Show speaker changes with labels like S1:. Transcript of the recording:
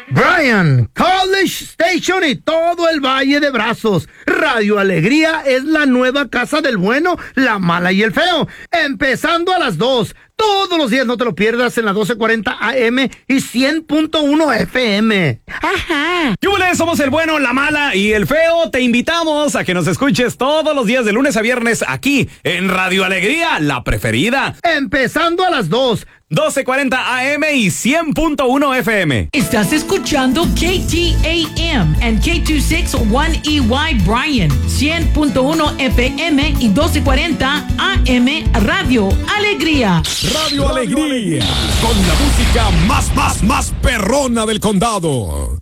S1: Bryan, College Station y todo el Valle de Brazos. Radio Alegría es la nueva casa del bueno, la mala y el feo. Empezando a las 2. Todos los días, no te lo pierdas, en la 1240 AM y 100.1 FM.
S2: ¡Ajá! ¡Yúbales! Somos el bueno, la mala y el feo. Te invitamos a que nos escuches todos los días de lunes a viernes aquí en Radio Alegría, la preferida.
S1: Empezando a las 2.
S2: 1240 AM y 100.1 FM.
S3: Estás escuchando KTAM and K261EY Bryan, 100.1 FM y 1240 AM Radio Alegría.
S4: Radio Alegría, con la música más perrona del condado.